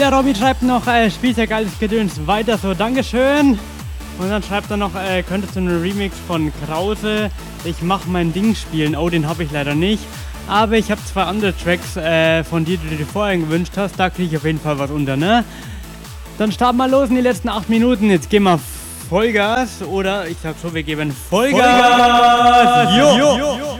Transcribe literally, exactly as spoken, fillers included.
Der Robby schreibt noch, äh, spielt ja geiles Gedöns, weiter so, Dankeschön. Und dann schreibt er noch, äh, könntest du einen Remix von Krause, ich mach mein Ding spielen. Oh, den habe ich leider nicht. Aber ich habe zwei andere Tracks äh, von dir, die du dir vorher gewünscht hast. Da kriege ich auf jeden Fall was unter, ne? Dann starten wir los in die letzten acht Minuten. Jetzt gehen wir Vollgas. Oder ich sag so, wir geben Vollgas. Vollgas. Jo. Jo.